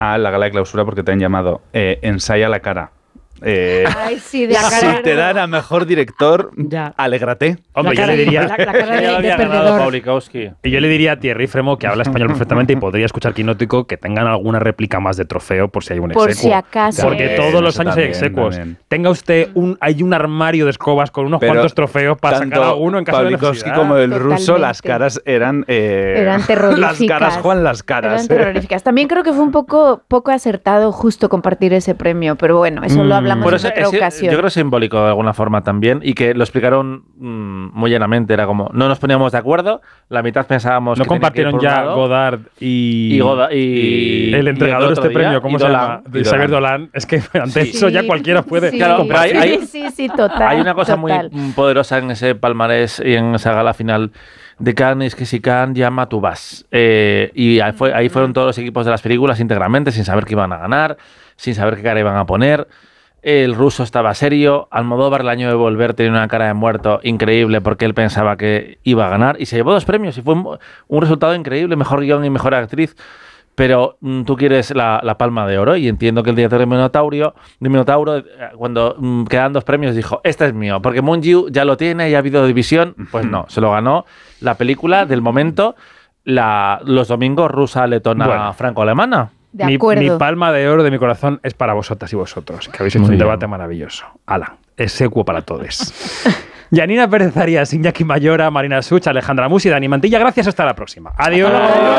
a la gala de clausura porque te han llamado Ensaya la cara. Ay, sí, de Si te dan a mejor director, alégrate. Hombre, yo le diría... La cara de perdedor. Y yo le diría a Thierry Fremont, que habla español perfectamente y podría escuchar Quinótico, que tengan alguna réplica más de trofeo por si hay un exequo. Por si acaso. Porque todos los años hay execuos. Tenga usted hay un armario de escobas con unos cuantos trofeos para sacar alguno en caso de necesidad. Como el ruso, las caras eran terroríficas. Las caras, Juan, las caras. Eran terroríficas. También creo que fue un poco acertado justo compartir ese premio, pero bueno, eso lo hablamos en otra ocasión. Yo creo que es simbólico de alguna forma también y que lo explicaron muy llanamente. Era como, no nos poníamos de acuerdo, la mitad pensábamos no que compartieron tenía que ir por ya un lado, Godard y el entregador de este premio, ¿cómo se llama? Xavier Dolan. Es que ante eso ya cualquiera puede. Sí, claro, pero sí, total. Hay una cosa total. muy poderosa en ese palmarés y en esa gala final de Cannes, es que si Cannes llama, tú vas. Y ahí fueron todos los equipos de las películas íntegramente, sin saber qué iban a ganar, sin saber qué cara iban a poner. El ruso estaba serio. Almodóvar, el año de volver, tenía una cara de muerto increíble porque él pensaba que iba a ganar y se llevó 2 premios y fue un resultado increíble, mejor guión y mejor actriz. Pero tú quieres la palma de oro y entiendo que el director de Minotauro, cuando quedan 2 premios, dijo, este es mío, porque Mungiu ya lo tiene y ha habido división. Pues no, se lo ganó la película del momento, los domingos rusa, letona, franco-alemana. De acuerdo. Mi palma de oro de mi corazón es para vosotras y vosotros, que habéis hecho un debate maravilloso. ¡Hala! Execuo para todos. Yanina Pérez Arias, Iñaki Mayora, Marina Such, Alejandra Musi, Dani Mantilla. Gracias, hasta la próxima. Adiós.